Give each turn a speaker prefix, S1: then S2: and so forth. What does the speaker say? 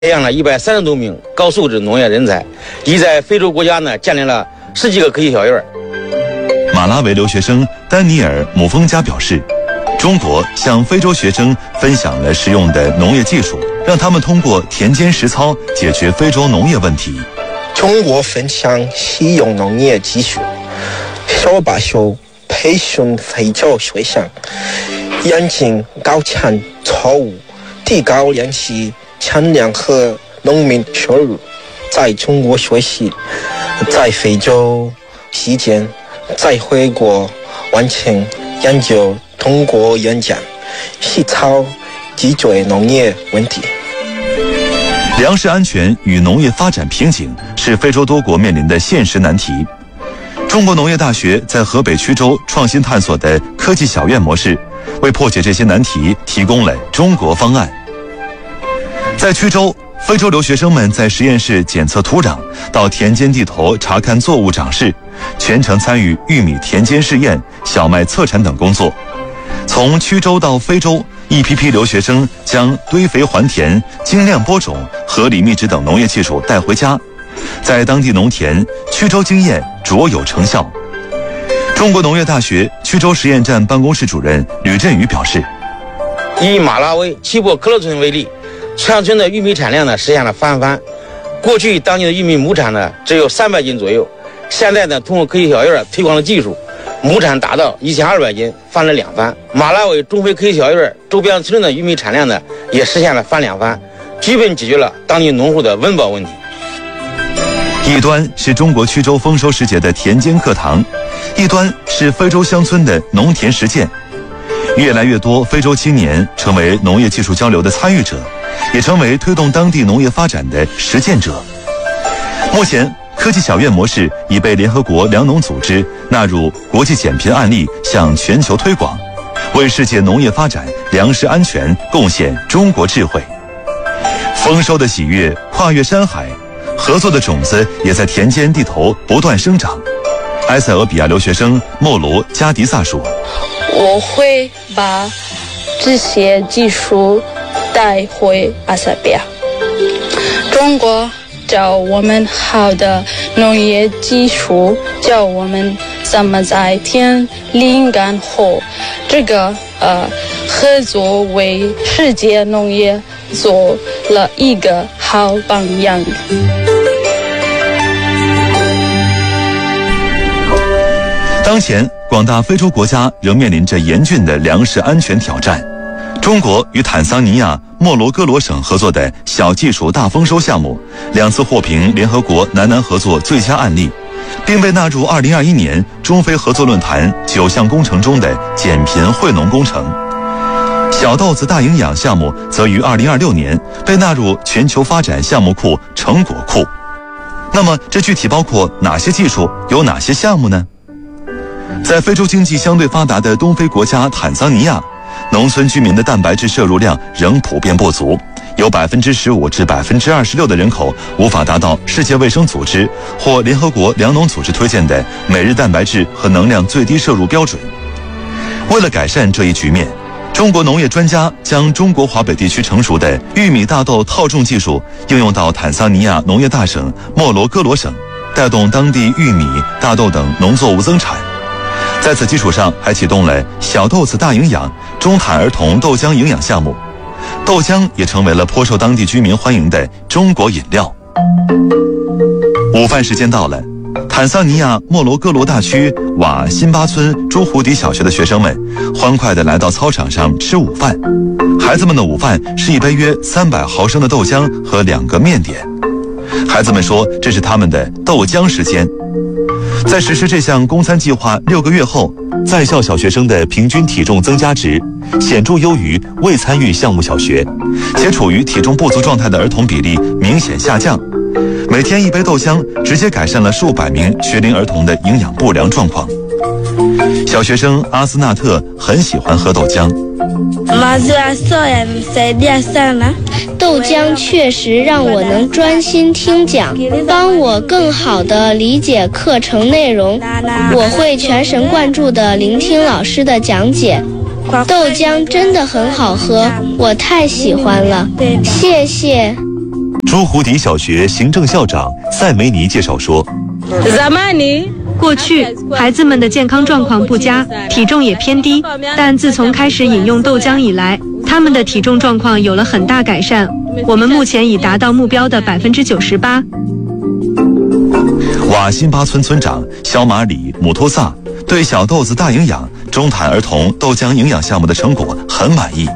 S1: 培养了130多名高素质农业人才，已在非洲国家呢建立了10几个科技小院。
S2: 马拉维留学生丹尼尔·姆丰加表示，中国向非洲学生分享了实用的农业技术，让他们通过田间实操解决非洲农业问题。
S3: 中国分享实用农业技术，小把手培训非洲学生，严禁高产错误，提高粮食产量和农民收入。在中国学习，在非洲实践，再回国完成研究，通过演讲实操解决农业问题。
S2: 粮食安全与农业发展瓶颈是非洲多国面临的现实难题。中国农业大学在河北曲周创新探索的科技小院模式，为破解这些难题提供了中国方案。在曲周，非洲留学生们在实验室检测土壤，到田间地头查看作物长势，全程参与玉米田间试验、小麦测产等工作。从曲周到非洲，一批批留学生将堆肥还田、精酿播种、合理密植等农业技术带回家，在当地农田，曲周经验卓有成效。中国农业大学曲周实验站办公室主任吕振宇表示，
S1: 以马拉维齐博克勒村为例，全村的玉米产量呢实现了翻番。过去当地的玉米亩产呢只有300斤左右，现在呢通过科技小院推广的技术，亩产达到1200斤，翻了2番。马拉维中非科技小院周边村的玉米产量呢也实现了翻2番，基本解决了当地农户的温饱问题。
S2: 一端是中国曲周丰收时节的田间课堂，一端是非洲乡村的农田实践。越来越多非洲青年成为农业技术交流的参与者，也成为推动当地农业发展的实践者。目前，科技小院模式已被联合国粮农组织纳入国际减贫案例，向全球推广，为世界农业发展、粮食安全贡献中国智慧。丰收的喜悦跨越山海，合作的种子也在田间地头不断生长。埃塞俄比亚留学生莫卢加迪萨说，
S4: 我会把这些技术带回埃塞俄比亚。中国教我们好的农业技术，教我们怎么在田里干活。这个合作为世界农业做了一个好榜样。
S2: 当前，广大非洲国家仍面临着严峻的粮食安全挑战。中国与坦桑尼亚、莫罗哥罗省合作的小技术大丰收项目，2次获评联合国南南合作最佳案例，并被纳入2021年中非合作论坛9项工程中的减贫惠农工程。小豆子大营养项目则于2026年被纳入全球发展项目库成果库。那么，这具体包括哪些技术，有哪些项目呢？在非洲经济相对发达的东非国家坦桑尼亚，农村居民的蛋白质摄入量仍普遍不足，有15%至26%的人口无法达到世界卫生组织或联合国粮农组织推荐的每日蛋白质和能量最低摄入标准。为了改善这一局面，中国农业专家将中国华北地区成熟的玉米大豆套种技术应用到坦桑尼亚农业大省莫罗哥罗省，带动当地玉米、大豆等农作物增产。在此基础上，还启动了小豆子大营养、中坦儿童豆浆营养项目，豆浆也成为了颇受当地居民欢迎的中国饮料。午饭时间到了，坦桑尼亚莫罗哥罗大区瓦辛巴村朱胡迪小学的学生们欢快地来到操场上吃午饭。孩子们的午饭是一杯约300毫升的豆浆和2个面点。孩子们说，这是他们的豆浆时间。在实施这项供餐计划6个月后，在校小学生的平均体重增加值显著优于未参与项目小学，且处于体重不足状态的儿童比例明显下降。每天1杯豆浆直接改善了数百名学龄儿童的营养不良状况。小学生阿斯纳特很喜欢喝豆浆。
S5: 豆浆确实让我能专心听讲，帮我更好地理解课程内容。我会全神贯注地聆听老师的讲解。豆浆真的很好喝，我太喜欢了，谢谢。
S2: 朱胡迪小学行政校长塞梅尼介绍说，
S6: 过去孩子们的健康状况不佳，体重也偏低，但自从开始饮用豆浆以来，他们的体重状况有了很大改善。我们目前已达到目标的98%。
S2: 瓦辛巴村村长肖马里姆托萨对小豆子大营养中坦儿童豆浆营养项目的成果很满意。